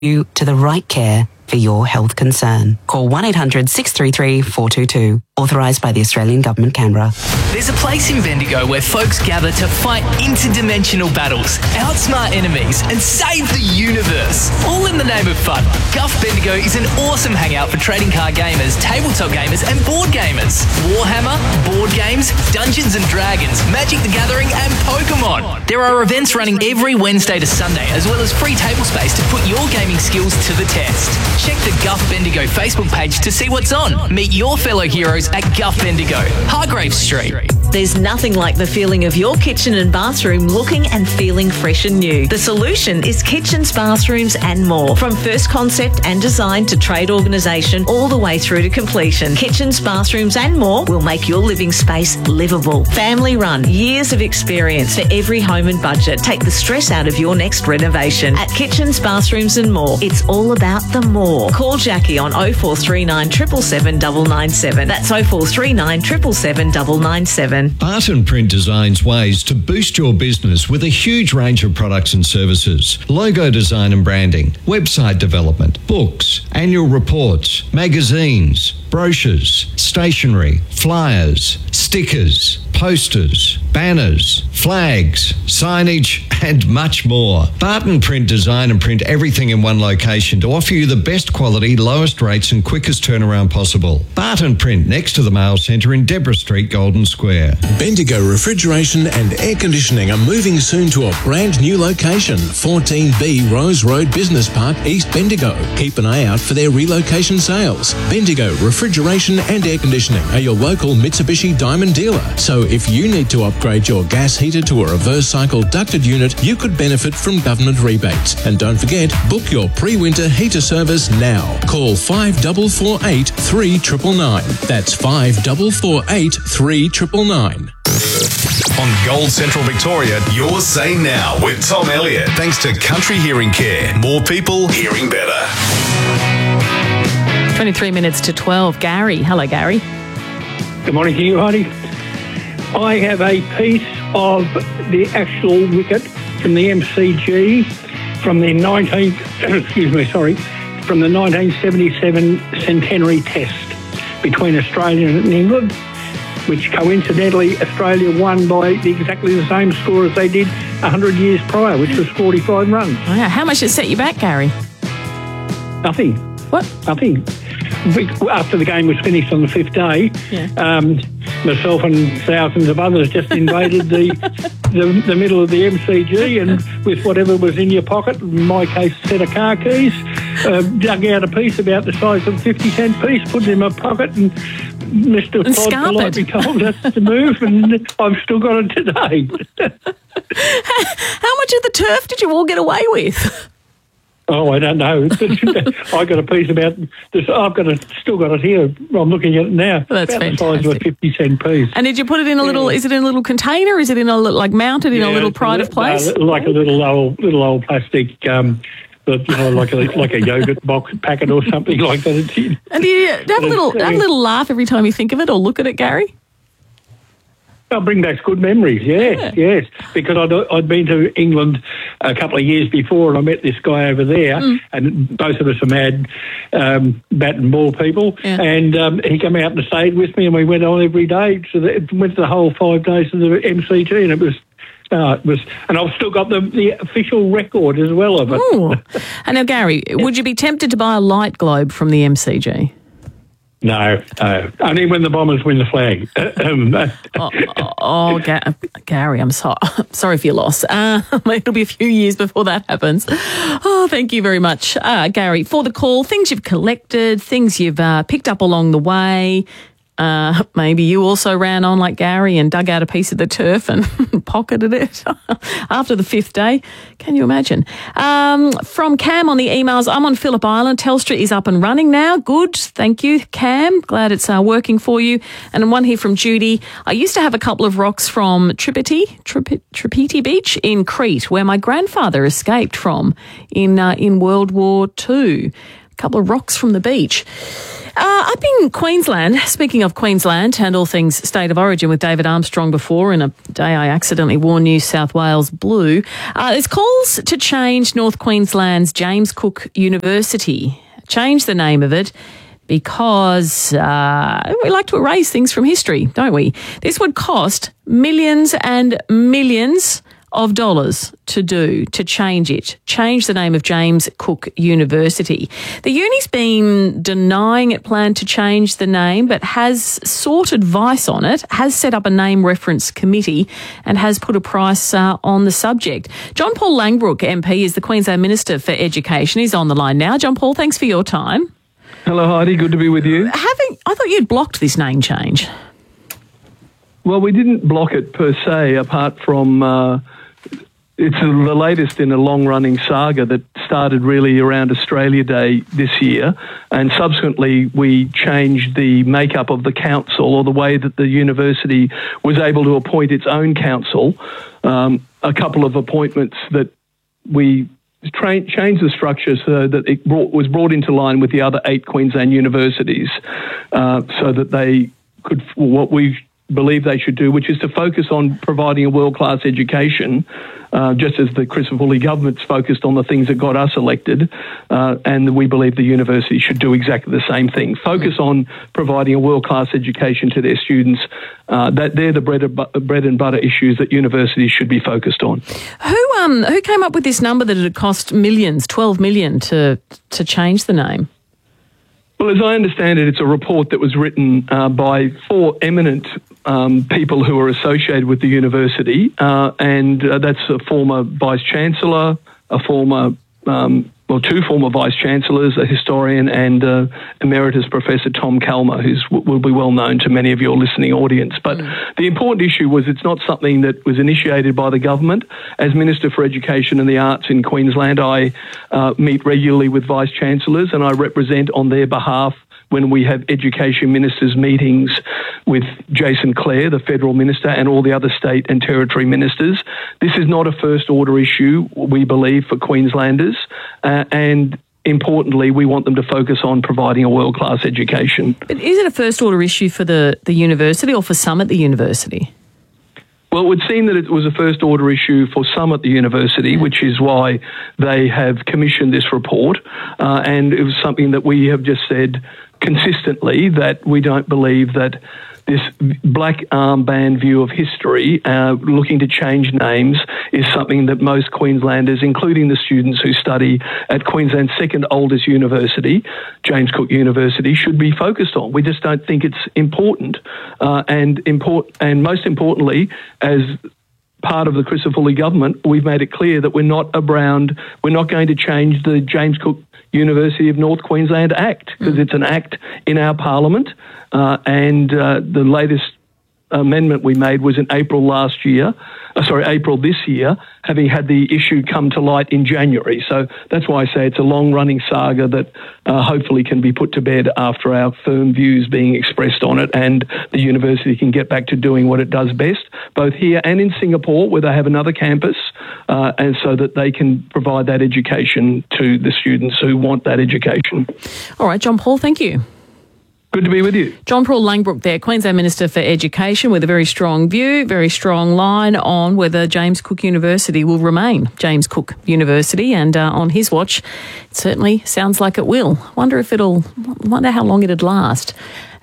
you to the right care for your health concern. Call 1-800-633-422. Authorised by the Australian Government, Canberra. There's a place in Bendigo where folks gather to fight interdimensional battles, outsmart enemies, and save the universe. All in the name of fun. Guff Bendigo is an awesome hangout for trading card gamers, tabletop gamers, and board gamers. Warhammer, board games, Dungeons and Dragons, Magic the Gathering, and Pokemon. There are events running every Wednesday to Sunday, as well as free table space to put your gaming skills to the test. Check the Guff Bendigo Facebook page to see what's on. Meet your fellow heroes at Guff Bendigo, Hargrave Street. There's nothing like the feeling of your kitchen and bathroom looking and feeling fresh and new. The solution is Kitchens, Bathrooms and More. From first concept and design to trade organisation all the way through to completion. Kitchens, Bathrooms and More will make your living space livable. Family run, years of experience for every home and budget. Take the stress out of your next renovation. At Kitchens, Bathrooms and More, it's all about the more. Call Jackie on 0439 777 997. That's 0439 777 997. Barton Print designs ways to boost your business with a huge range of products and services. Logo design and branding, website development, books, annual reports, magazines, brochures, stationery, flyers, stickers, posters, banners, flags, signage and much more. Barton Print design and print everything in one location to offer you the best quality, lowest rates and quickest turnaround possible. Barton Print next to the Mail Centre in Deborah Street, Golden Square. Bendigo Refrigeration and Air Conditioning are moving soon to a brand new location, 14B Rose Road Business Park, East Bendigo. Keep an eye out for their relocation sales. Bendigo Refrigeration and Air Conditioning are your local Mitsubishi Diamond dealer. So if you need to upgrade your gas heater to a reverse cycle ducted unit, you could benefit from government rebates. And don't forget, book your pre-winter heater service now. Call 5448 3999. That's 5448 3999. On Gold Central Victoria, your say now with Tom Elliott. Thanks to Country Hearing Care. More people hearing better. 23 minutes to 12. Gary. Hello, Gary. Good morning to you, Heidi. I have a piece of the actual wicket from the MCG from the 1977 centenary test between Australia and England, which coincidentally Australia won by exactly the same score as they did 100 years prior, which was 45 runs. Wow. How much did it set you back, Gary? Nothing. What? Nothing. After the game was finished on the fifth day, myself and thousands of others just invaded the middle of the MCG and with whatever was in your pocket, in my case a set of car keys, dug out a piece about the size of a 50-cent piece, put it in my pocket and Mr. Todd politely told us to move and I've still got it today. How much of the turf did you all get away with? Oh, I don't know. I got a piece about this. Still got it here. I'm looking at it now. Well, that's about fantastic. The size of a 50-cent piece. And did you put it in a little? Is it in a little container? Is it in a mounted in a little pride of place? Like a little old plastic. Like a yogurt box packet or something like that. And do you have a little laugh every time you think of it or look at it, Gary? I'll bring back good memories, yes. Because I'd been to England a couple of years before and I met this guy over there and both of us are mad bat and ball people and he came out and stayed with me and we went on every day. So went the whole 5 days of the MCG and it was, and I've still got the official record as well of it. Ooh. And now, Gary, would you be tempted to buy a light globe from the MCG? No, only when the Bombers win the flag. Gary, I'm sorry for your loss. It'll be a few years before that happens. Oh, thank you very much, Gary, for the call. Things you've collected, things you've picked up along the way. Maybe you also ran on like Gary and dug out a piece of the turf and pocketed it after the 5th day. Can you imagine? From Cam on the emails, I'm on Phillip Island. Telstra is up and running now. Good. Thank you, Cam. Glad it's working for you. And one here from Judy. I used to have a couple of rocks from Tripiti Beach in Crete, where my grandfather escaped from in World War II. A couple of rocks from the beach. Up in Queensland, speaking of Queensland and all things state of origin with David Armstrong before, in a day I accidentally wore New South Wales blue, there's calls to change North Queensland's James Cook University, change the name of it, because we like to erase things from history, don't we? This would cost millions and millions of dollars to change the name of James Cook University. The uni's been denying it planned to change the name, but has sought advice on it, has set up a name reference committee and has put a price on the subject. John Paul Langbroek, MP, is the Queensland Minister for Education. He's on the line now. John Paul, thanks for your time. Hello, Heidi. Good to be with you. I thought you'd blocked this name change. Well, we didn't block it per se, apart from it's the latest in a long-running saga that started really around Australia Day this year, and subsequently we changed the makeup of the council, or the way that the university was able to appoint its own council. A couple of appointments that we changed the structure so that it was brought into line with the other 8 Queensland universities, so that they could, what we believe they should do, which is to focus on providing a world-class education, just as the Christopher Woolley government's focused on the things that got us elected, and we believe the university should do exactly the same thing. Focus on providing a world-class education to their students. That they're the bread and butter issues that universities should be focused on. Who came up with this number that it would cost millions, 12 million, to change the name? Well, as I understand it, it's a report that was written by 4 eminent people who are associated with the university, and that's a former Vice-Chancellor, two former Vice-Chancellors, a historian, and Emeritus Professor Tom Calma, who will be well known to many of your listening audience. But the important issue was it's not something that was initiated by the government. As Minister for Education and the Arts in Queensland, I meet regularly with Vice-Chancellors, and I represent on their behalf when we have education ministers' meetings with Jason Clare, the federal minister, and all the other state and territory ministers. This is not a first-order issue, we believe, for Queenslanders, and importantly, we want them to focus on providing a world-class education. But is it a first-order issue for the university or for some at the university? Well, it would seem that it was a first-order issue for some at the university, which is why they have commissioned this report, and it was something that we have just said consistently, that we don't believe that this black armband view of history, looking to change names, is something that most Queenslanders, including the students who study at Queensland's second oldest university, James Cook University, should be focused on. We just don't think it's important, and most importantly, as part of the Christopher Woolley government, we've made it clear that we're not going to change the James Cook University of North Queensland Act, because it's an act in our parliament, and the latest amendment we made was in April this year, having had the issue come to light in January. So that's why I say it's a long-running saga that hopefully can be put to bed after our firm views being expressed on it, and the university can get back to doing what it does best, both here and in Singapore, where they have another campus, and so that they can provide that education to the students who want that education. All right, John Paul, thank you. Good to be with you. John Paul Langbroek there, Queensland Minister for Education, with a very strong view, very strong line on whether James Cook University will remain James Cook University, and on his watch, it certainly sounds like it will. Wonder how long it'd last.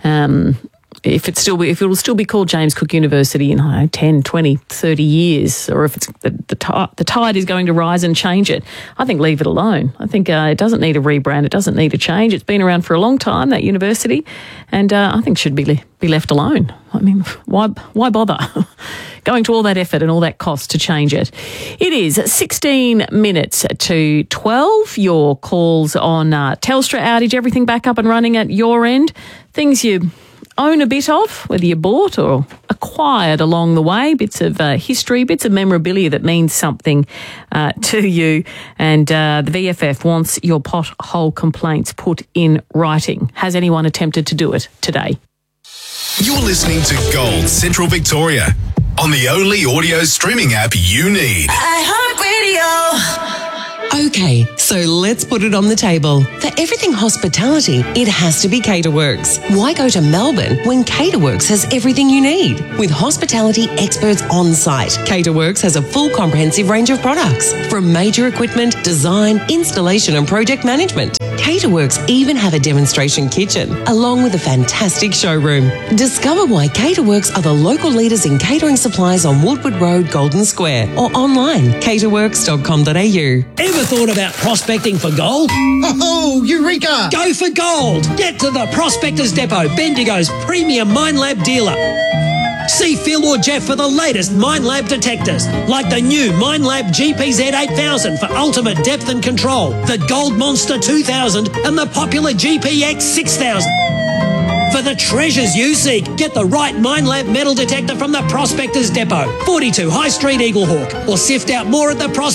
If it will still be called James Cook University in 10, 20, 30 years, or if it's the tide is going to rise and change it, I think leave it alone. I think it doesn't need a rebrand. It doesn't need a change. It's been around for a long time, that university, and I think should be left alone. I mean, why bother going to all that effort and all that cost to change it? It is 16 minutes to 12. Your calls on Telstra outage, everything back up and running at your end, things you own a bit of, whether you bought or acquired along the way, bits of history, bits of memorabilia that means something to you. And the VFF wants your pothole complaints put in writing. Has anyone attempted to do it today? You're listening to Gold Central Victoria on the only audio streaming app you need. iHeartRadio. Okay, so let's put it on the table. For everything hospitality, it has to be Caterworks. Why go to Melbourne when Caterworks has everything you need? With hospitality experts on site, Caterworks has a full comprehensive range of products, from major equipment, design, installation and project management. Caterworks even have a demonstration kitchen, along with a fantastic showroom. Discover why Caterworks are the local leaders in catering supplies on Woodward Road, Golden Square, or online, caterworks.com.au. Ever thought about prospecting for gold? Oh, Eureka! Go for gold! Get to the Prospectors Depot, Bendigo's premium Minelab dealer. See Phil or Jeff for the latest Minelab detectors, like the new Minelab GPZ 8000 for ultimate depth and control, the Gold Monster 2000 and the popular GPX 6000. For the treasures you seek, get the right Minelab metal detector from the Prospectors Depot, 42 High Street, Eaglehawk, or sift out more at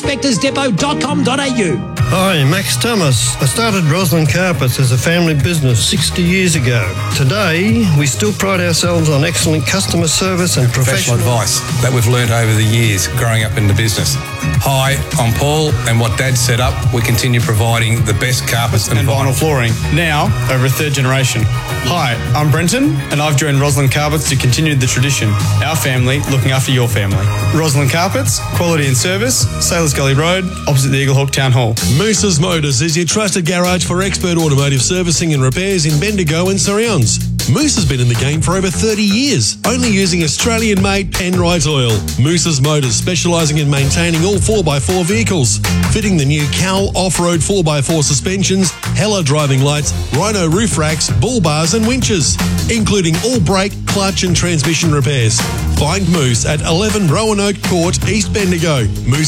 theprospectorsdepot.com.au. Hi, Max Thomas. I started Roslyn Carpets as a family business 60 years ago. Today, we still pride ourselves on excellent customer service and professional advice that we've learnt over the years growing up in the business. Hi, I'm Paul, and what Dad set up, we continue providing the best carpets and vinyl flooring, now over a third generation. Hi, I'm Brenton, and I've joined Roslyn Carpets to continue the tradition. Our family looking after your family. Roslyn Carpets, quality and service, Sailors Gully Road, opposite the Eaglehawk Town Hall. Moose's Motors is your trusted garage for expert automotive servicing and repairs in Bendigo and Surrounds. Moose has been in the game for over 30 years, only using Australian-made Penrite oil. Moose's Motors, specialising in maintaining all 4x4 vehicles, fitting the new Cowl off-road 4x4 suspensions, Hella driving lights, Rhino roof racks, bull bars and winches, including all brake, clutch and transmission repairs. Find Moose at 11 Roanoke Court, East Bendigo.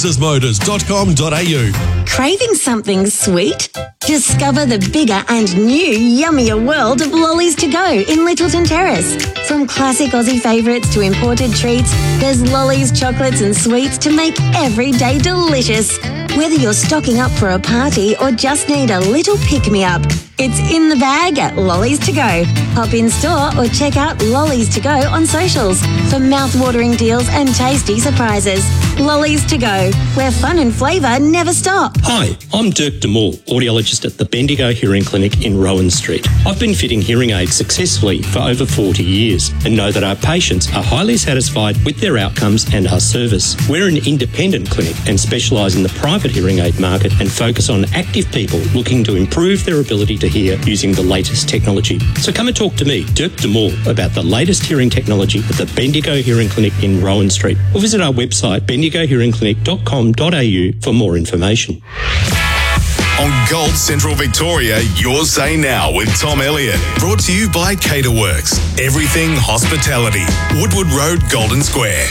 moosesmotors.com.au. Craving something sweet? Discover the bigger and new yummier world of Lollies to Go in Littleton Terrace. From classic Aussie favourites to imported treats, there's Lollies, chocolates and sweets to make every day delicious. Whether you're stocking up for a party or just need a little pick-me-up, it's in the bag at Lollies to Go. Hop in store or check out Lollies to Go on socials for mouth-watering deals and tasty surprises. Lollies to Go, where fun and flavour never stop. Hi, I'm Dirk de Moore, audiologist at the Bendigo Hearing Clinic in Rowan Street. I've been fitting hearing aids successfully for over 40 years and know that our patients are highly satisfied with their outcomes and our service. We're an independent clinic and specialise in the private hearing aid market and focus on active people looking to improve their ability to hear using the latest technology. So come and talk to me, Dirk de Moore, about the latest hearing technology at the Bendigo Hearing Clinic in Rowan Street, or visit our website bendigohearingclinic.com.au for more information. On Gold Central Victoria, Your Say Now with Tom Elliott. Brought to you by Caterworks. Everything hospitality. Woodward Road, Golden Square.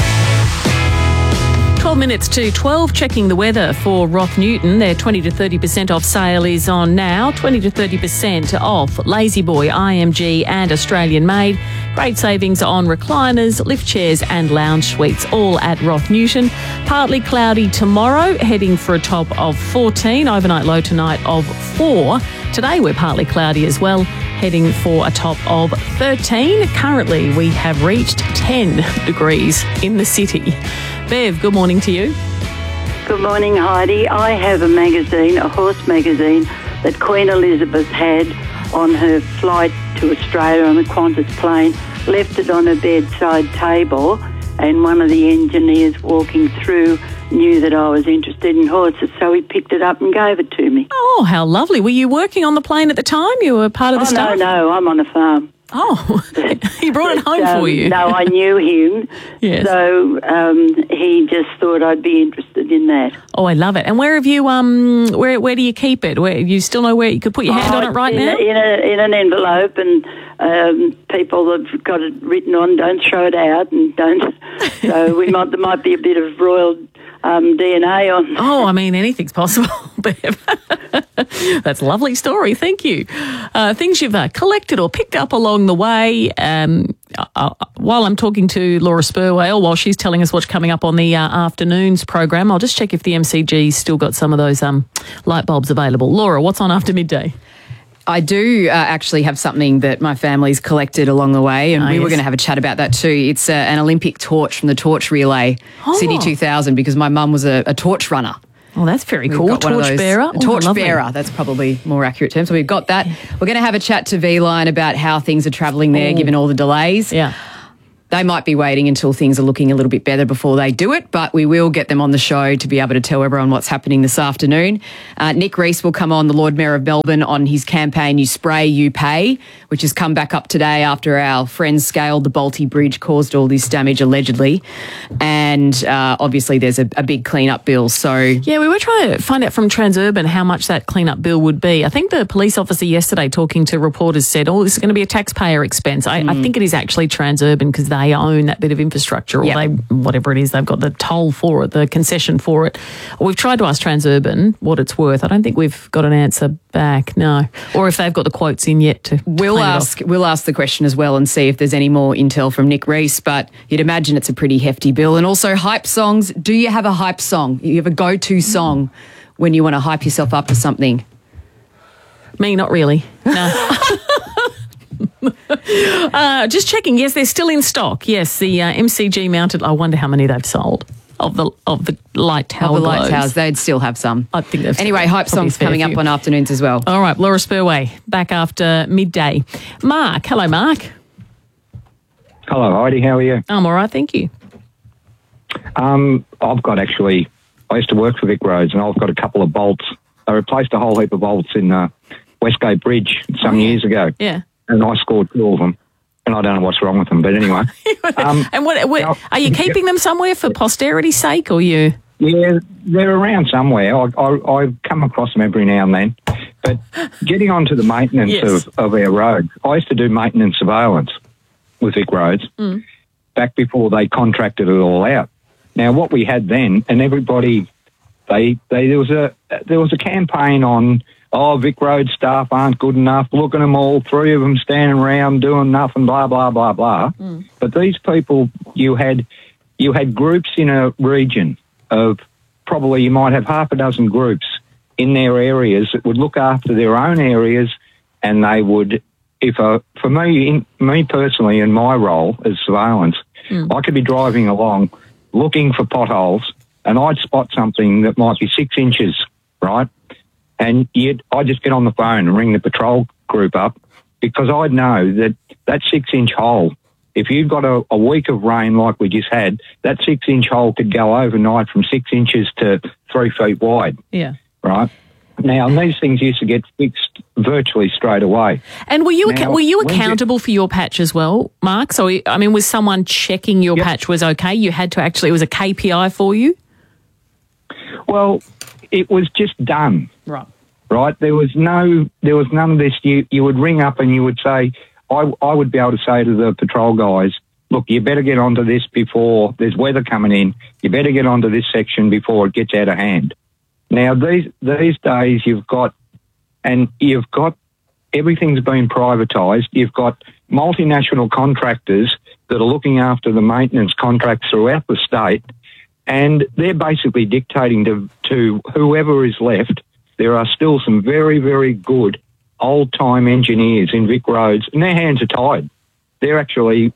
12 minutes to 12, checking the weather for Roth Newton. Their 20 to 30% off sale is on now. 20 to 30% off Lazy Boy, IMG and Australian Made. Great savings on recliners, lift chairs and lounge suites, all at Roth Newton. Partly cloudy tomorrow, heading for a top of 14. Overnight low tonight of 4. Today we're partly cloudy as well, heading for a top of 13. Currently we have reached 10 degrees in the city. Bev, good morning to you. Good morning, Heidi. I have a magazine, a horse magazine, that Queen Elizabeth had on her flight to Australia on the Qantas plane, left it on her bedside table, and one of the engineers walking through knew that I was interested in horses, so he picked it up and gave it to me. Oh, how lovely. Were you working on the plane at the time? You were part of the staff? No, I'm on a farm. Oh, he brought it home for you. No, I knew him. Yes. So he just thought I'd be interested in that. Oh, I love it. And where have you, where do you keep it? Where you still know where you could put your hand on it right now? In an envelope, and people have got it written on, don't throw it out, and don't. So there might be a bit of royal DNA on. Oh, I mean, anything's possible, Bev. That's a lovely story. Thank you. Things you've collected or picked up along the way. While I'm talking to Laura Spurwell, while she's telling us what's coming up on the afternoons program, I'll just check if the MCG's still got some of those light bulbs available. Laura, what's on after midday? I do actually have something that my family's collected along the way, and we were going to have a chat about that too. It's an Olympic torch from the Torch Relay, Sydney 2000, because my mum was a torch runner. Oh, that's very We've cool. got one of those- Torchbearer. A torchbearer, that's probably more accurate term. So we've got that. We're going to have a chat to V-Line about how things are travelling there, given all the delays. Yeah. They might be waiting until things are looking a little bit better before they do it, but we will get them on the show to be able to tell everyone what's happening this afternoon. Nick Rees will come on, the Lord Mayor of Melbourne, on his campaign You Spray, You Pay, which has come back up today after our friends scaled the Balti Bridge, caused all this damage allegedly. And obviously there's a big clean-up bill. So Yeah, we were trying to find out from Transurban how much that clean-up bill would be. I think the police officer yesterday talking to reporters said, this is going to be a taxpayer expense. I think it is actually Transurban because they own that bit of infrastructure, or they, whatever it is, they've got the toll for it, the concession for it. We've tried to ask Transurban what it's worth. I don't think we've got an answer back, no. Or if they've got the quotes in yet to We'll ask the question as well and see if there's any more intel from Nick Rees, but you'd imagine it's a pretty hefty bill. And also hype songs. Do you have a hype song? You have a go-to song when you want to hype yourself up to something? Me, not really. No. Just checking. Yes, they're still in stock. Yes, the MCG mounted. I wonder how many they've sold of the light tower. The light globes. towers, they'd still have some. I think they've anyway. Hype songs coming up on afternoons as well. All right, Laura Spurway back after midday. Mark, hello, Mark. Hello, Heidi. How are you? I'm all right, thank you. I've got actually. I used to work for Vic Roads, and I've got a couple of bolts. I replaced a whole heap of bolts in Westgate Bridge some years ago. Yeah. And I scored 2 of them, and I don't know what's wrong with them, but anyway. And what are you keeping them somewhere for posterity's sake, or you? Yeah, they're around somewhere. I come across them every now and then. But getting on to the maintenance of our roads, I used to do maintenance surveillance with Vic Roads back before they contracted it all out. Now, what we had then, and everybody, there was a campaign on, Vic Road staff aren't good enough. Look at them all, 3 of them standing around doing nothing, blah, blah, blah, blah. But these people, you had groups in a region of probably, you might have half a dozen groups in their areas that would look after their own areas, and they would, for me personally, in my role as surveillance, I could be driving along looking for potholes, and I'd spot something that might be 6 inches, right? And I'd just get on the phone and ring the patrol group up, because I'd know that 6-inch hole, if you've got a week of rain like we just had, that 6-inch hole could go overnight from 6 inches to 3 feet wide. Yeah. Right? Now, these things used to get fixed virtually straight away. And were you accountable for your patch as well, Mark? So, I mean, was someone checking your patch was okay? You had to actually, it was a KPI for you? Well, it was just done. Right. Right? There was none of this. You would ring up and you would say, I would be able to say to the patrol guys, look, you better get onto this before there's weather coming in. You better get onto this section before it gets out of hand. Now, these days you've got everything's been privatised. You've got multinational contractors that are looking after the maintenance contracts throughout the state, and they're basically dictating to whoever is left. There are still some very, very good old-time engineers in Vic Roads, and their hands are tied. They're actually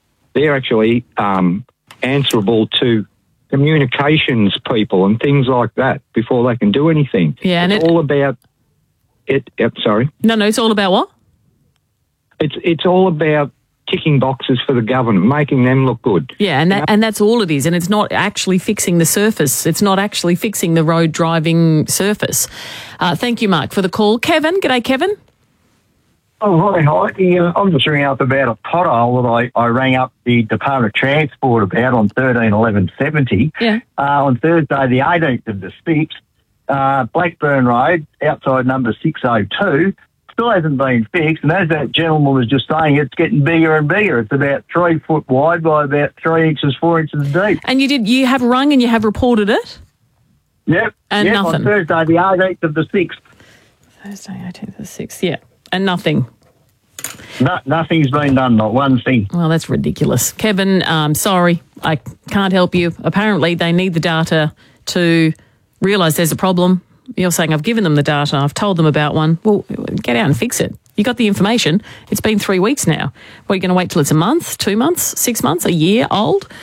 answerable to communications people and things like that before they can do anything. Yeah, and it's all about it. Sorry. No, it's all about what? It's all about ticking boxes for the government, making them look good. Yeah, and that's all it is. And it's not actually fixing the surface. It's not actually fixing the road driving surface. Thank you, Mark, for the call. Kevin, g'day, Kevin. Oh, hi, Heidi. I'm just ringing up about a pothole that I rang up the Department of Transport about on 13/11/70. Yeah. On Thursday, the 18th of the 6th, Blackburn Road, outside number 602, still hasn't been fixed. And as that gentleman was just saying, it's getting bigger and bigger. It's about 3 foot wide by about 3 inches, 4 inches deep. And you have rung and you have reported it? Yep. And nothing? On Thursday, the 18th of the 6th. Thursday, 18th of the 6th, yeah. And nothing? Nothing's been done, not one thing. Well, that's ridiculous. Kevin, sorry, I can't help you. Apparently, they need the data to realise there's a problem. You're saying, I've given them the data, I've told them about one. Well, get out and fix it. You got the information. It's been 3 weeks now. What, are you going to wait till it's a month, 2 months, 6 months, a year old?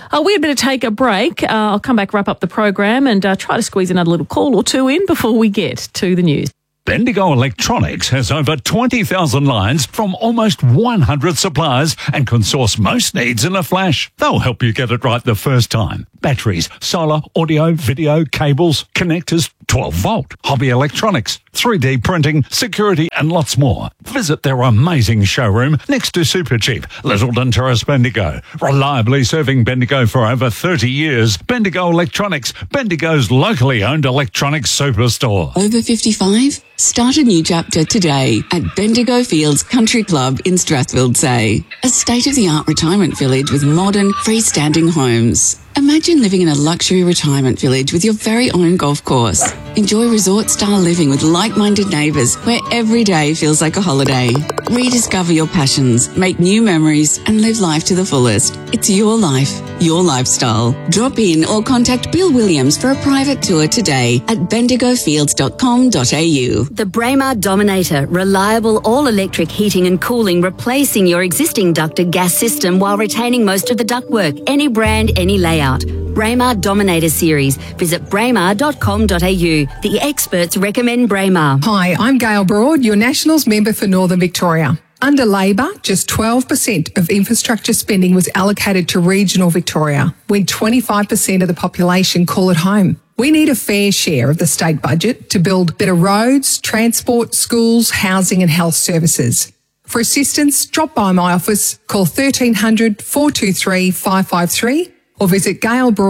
We had better take a break. I'll come back, wrap up the program and try to squeeze another little call or two in before we get to the news. Bendigo Electronics has over 20,000 lines from almost 100 suppliers and can source most needs in a flash. They'll help you get it right the first time. Batteries, solar, audio, video, cables, connectors, 12-volt, hobby electronics, 3D printing, security and lots more. Visit their amazing showroom next to Supercheap, Littleton Terrace, Bendigo. Reliably serving Bendigo for over 30 years. Bendigo Electronics, Bendigo's locally owned electronics superstore. Over 55? Start a new chapter today at Bendigo Fields Country Club in Strathfield, a state-of-the-art retirement village with modern, freestanding homes. Imagine living in a luxury retirement village with your very own golf course. Enjoy resort-style living with like-minded neighbours where every day feels like a holiday. Rediscover your passions, make new memories and live life to the fullest. It's your life, your lifestyle. Drop in or contact Bill Williams for a private tour today at bendigofields.com.au. The Braemar Dominator, reliable all-electric heating and cooling, replacing your existing ducted gas system while retaining most of the ductwork. Any brand, any layout. Braemar Dominator Series. Visit braemar.com.au. The experts recommend Braemar. Hi, I'm Gail Broad, your Nationals member for Northern Victoria. Under Labor, just 12% of infrastructure spending was allocated to regional Victoria, when 25% of the population call it home. We need a fair share of the state budget to build better roads, transport, schools, housing and health services. For assistance, drop by my office, call 1300 423 553 or visit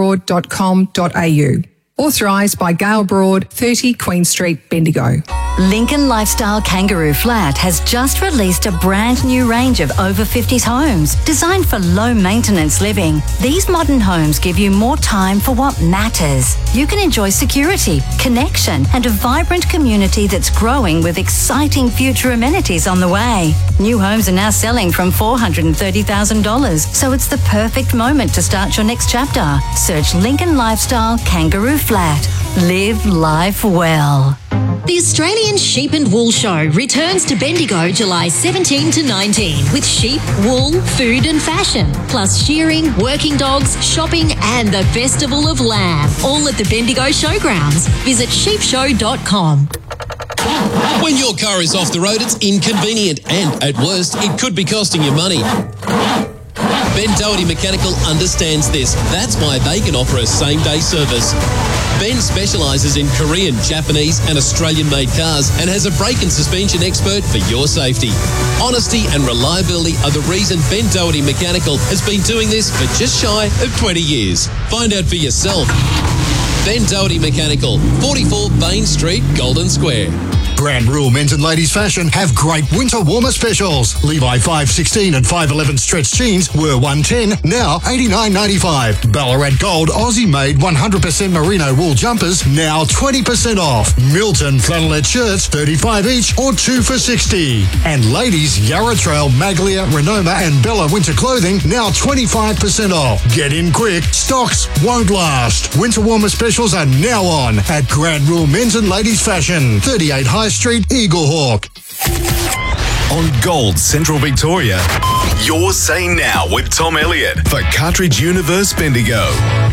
gailbroad.com.au. Authorised by Gail Broad, 30 Queen Street, Bendigo. Lincoln Lifestyle Kangaroo Flat has just released a brand new range of over 50s homes designed for low maintenance living. These modern homes give you more time for what matters. You can enjoy security, connection and a vibrant community that's growing with exciting future amenities on the way. New homes are now selling from $430,000, so it's the perfect moment to start your next chapter. Search Lincoln Lifestyle Kangaroo Flat. Live life well. The Australian Sheep and Wool Show returns to Bendigo July 17 to 19 with sheep, wool, food and fashion, plus shearing, working dogs, shopping and the Festival of Lamb, all at the Bendigo Showgrounds. Visit sheepshow.com. When your car is off the road, it's inconvenient and, at worst, it could be costing you money. Ben Doherty Mechanical understands this. That's why they can offer a same-day service. Ben specialises in Korean, Japanese and Australian-made cars and has a brake and suspension expert for your safety. Honesty and reliability are the reason Ben Doherty Mechanical has been doing this for just shy of 20 years. Find out for yourself. Ben Doherty Mechanical, 44 Bain Street, Golden Square. Grand Rule Men's and Ladies Fashion have great winter warmer specials. Levi 516 and 511 stretch jeans were $110, now $89.95. Ballarat Gold Aussie-made 100% merino wool jumpers, now 20% off. Milton flannelette shirts, $35 each or 2 for $60. And ladies Yarra Trail, Maglia, Renoma and Bella winter clothing, now 25% off. Get in quick, stocks won't last. Winter warmer specials are now on at Grand Rule Men's and Ladies Fashion, 38 High Street, Eaglehawk. On Gold Central Victoria, Your Say Now with Tom Elliott for Cartridge Universe Bendigo.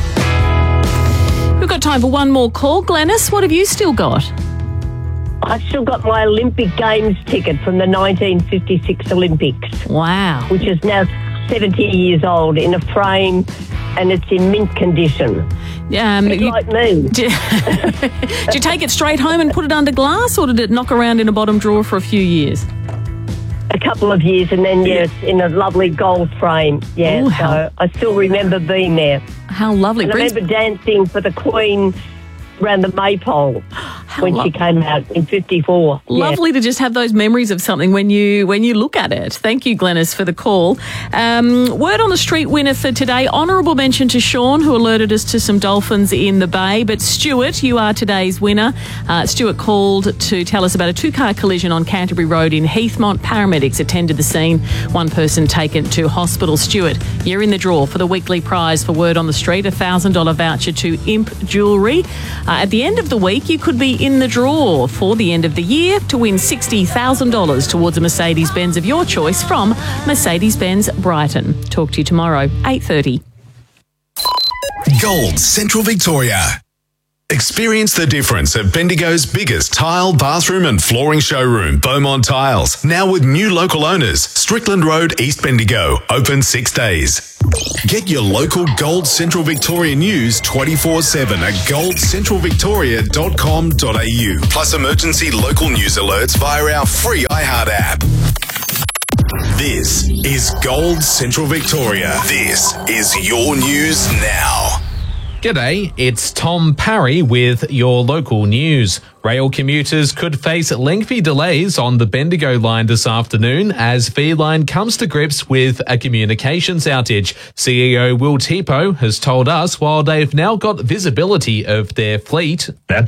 We've got time for one more call. Glenys, what have you still got? I've still got my Olympic Games ticket from the 1956 Olympics. Wow. Which is now 70 years old in a frame and it's in mint condition. Like me. Did you take it straight home and put it under glass or did it knock around in a bottom drawer for a few years? A couple of years and then, yes, in a lovely gold frame. Yeah, Ooh, so I still remember being there. How lovely. And I remember dancing for the Queen around the Maypole when she came out in 54. Lovely to just have those memories of something when you look at it. Thank you, Glenys, for the call. Word on the street winner for today. Honourable mention to Sean, who alerted us to some dolphins in the bay. But Stuart, you are today's winner. Stuart called to tell us about a two-car collision on Canterbury Road in Heathmont. Paramedics attended the scene. One person taken to hospital. Stuart, you're in the draw for the weekly prize for Word on the Street, a $1,000 voucher to Imp Jewellery. At the end of the week, you could be in the draw for the end of the year to win $60,000 towards a Mercedes-Benz of your choice from Mercedes-Benz Brighton. Talk to you tomorrow, 8:30. Gold Central Victoria. Experience the difference at Bendigo's biggest tile, bathroom and flooring showroom, Beaumont Tiles. Now with new local owners, Strickland Road, East Bendigo. Open 6 days. Get your local Gold Central Victoria news 24/7 at goldcentralvictoria.com.au. Plus emergency local news alerts via our free iHeart app. This is Gold Central Victoria. This is your news now. G'day, it's Tom Parry with your local news. Rail commuters could face lengthy delays on the Bendigo line this afternoon as V-Line comes to grips with a communications outage. CEO Will Tipo has told us while they've now got visibility of their fleet,